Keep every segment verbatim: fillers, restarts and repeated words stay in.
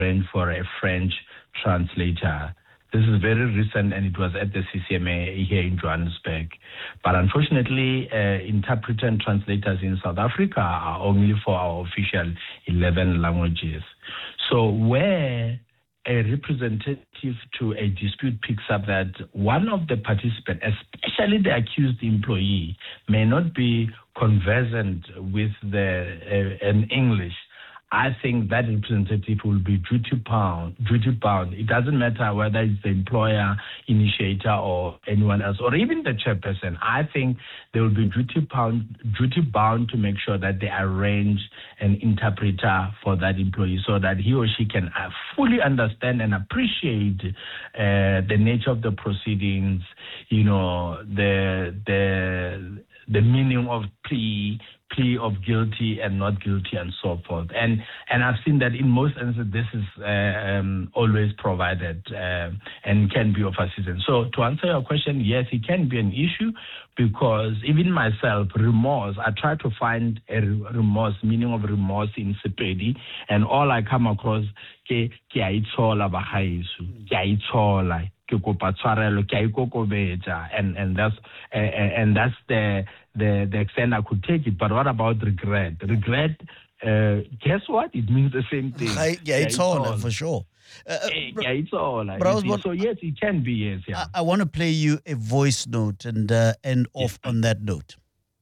arrange for a French translator. This is very recent, and it was at the C C M A here in Johannesburg. But unfortunately, uh, interpreter and translators in South Africa are only for our official eleven languages. So where a representative to a dispute picks up that one of the participants, especially the accused employee, may not be conversant with the uh, in English, I think that representative will be duty bound. Duty bound. It doesn't matter whether it's the employer, initiator, or anyone else, or even the chairperson. I think they will be duty bound, duty bound to make sure that they arrange an interpreter for that employee, so that he or she can uh, fully understand and appreciate uh, the nature of the proceedings. You know, the the the meaning of plea. plea of guilty and not guilty and so forth. And and I've seen that in most instances this is uh, um, always provided uh, and can be of assistance. So to answer your question, yes, it can be an issue, because even myself, remorse, I try to find a remorse, meaning of remorse in Sepedi, and all I come across, ke ke a itshola bagaisu, ke a itshola, ke kopa tshwarelo, ke a ikokobetsa, and and that's uh, and that's the The, the extent I could take it. But what about regret? Regret, uh, guess what? It means the same thing. Yeah, yeah it's, it's all, all for sure. Uh, yeah, it's all. Like, Bro, so yes, it can be, yes. Yeah. I, I want to play you a voice note and uh, end off yeah. on that note.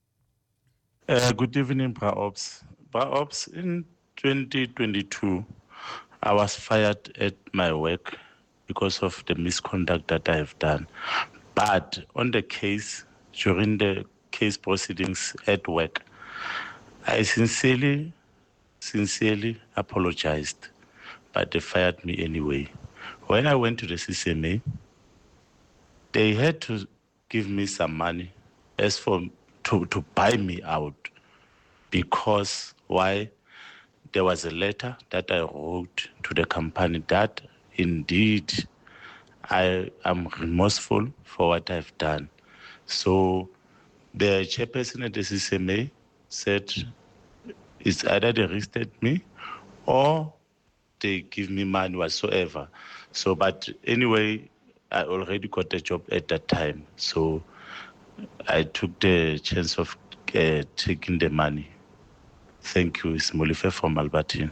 Uh, good evening, Bra Ops. Bra Ops, in twenty twenty-two, I was fired at my work because of the misconduct that I have done. But on the case, during the case proceedings at work, I sincerely, sincerely apologized, but they fired me anyway. When I went to the C C M A, they had to give me some money as for to, to buy me out, because why? There was a letter that I wrote to the company that indeed I am remorseful for what I've done. So the chairperson at the C C M A said it's either they restate me or they give me money whatsoever. So, but anyway, I already got a job at that time. So I took the chance of uh, taking the money. Thank you. It's Molife from Albertine.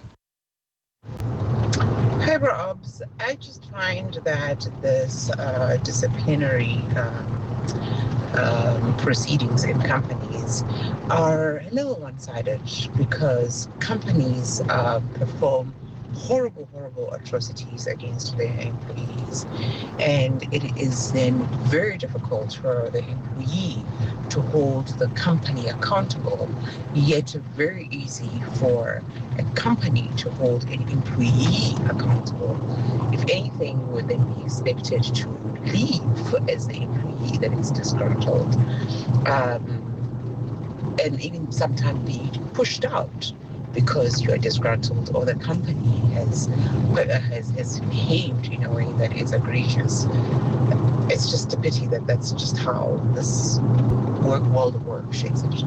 Hi, Robs. I just find that this uh, disciplinary um, Um, proceedings in companies are a little one-sided, because companies uh, perform horrible, horrible atrocities against their employees. And it is then very difficult for the employee to hold the company accountable, yet very easy for a company to hold an employee accountable. If anything, would then be expected to leave as the employee that is disgruntled, um, and even sometimes be pushed out because you are disgruntled, or the company has, has has behaved in a way that is egregious. It's just a pity that that's just how this work world of work shakes it.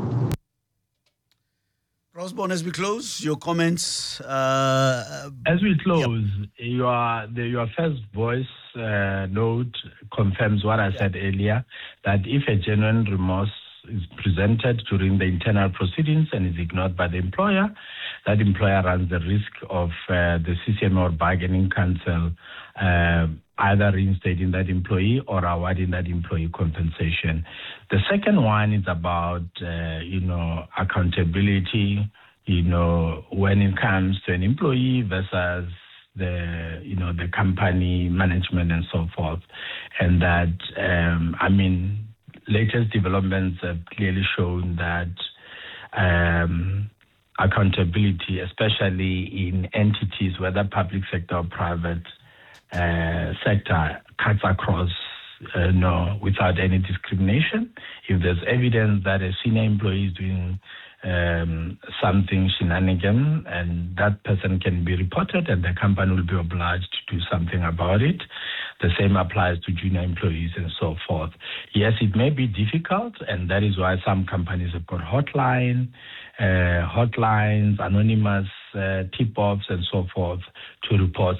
Rosborn, as we close, your comments. Uh, as we close, yep. your the, your first voice uh, note confirms what I yep. said earlier, that if a genuine remorse is presented during the internal proceedings and is ignored by the employer, that employer runs the risk of uh, the C C M A or bargaining council uh, either reinstating that employee or awarding that employee compensation. The second one is about, uh, you know, accountability, you know, when it comes to an employee versus the, you know, the company management and so forth. And that, um, I mean, latest developments have clearly shown that um, accountability, especially in entities, whether public sector or private uh, sector, cuts across uh, no, without any discrimination. If there's evidence that a senior employee is doing um, something shenanigan, and that person can be reported and the company will be obliged to do something about it, The same applies to junior employees and so forth. Yes, it may be difficult, and that is why some companies have got hotline, uh, hotlines, anonymous uh, tip-offs and so forth to report